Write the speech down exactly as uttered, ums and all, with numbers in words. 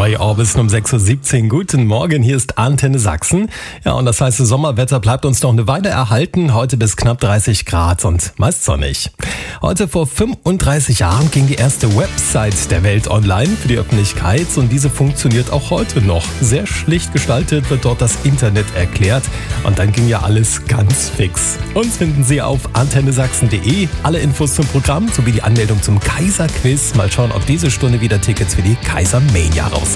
Bei Orbison um sechs Uhr siebzehn. Guten Morgen, hier ist Antenne Sachsen. Ja, und das heißt, das Sommerwetter bleibt uns noch eine Weile erhalten. Heute bis knapp dreißig Grad und meist sonnig. Heute vor fünfunddreißig Jahren ging die erste Website der Welt online für die Öffentlichkeit und diese funktioniert auch heute noch. Sehr schlicht gestaltet wird dort das Internet erklärt und dann ging ja alles ganz fix. Uns finden Sie auf antenne sachsen punkt de. Alle Infos zum Programm sowie die Anmeldung zum Kaiser-Quiz. Mal schauen, ob diese Stunde wieder Tickets für die Kaiser-Mania raus.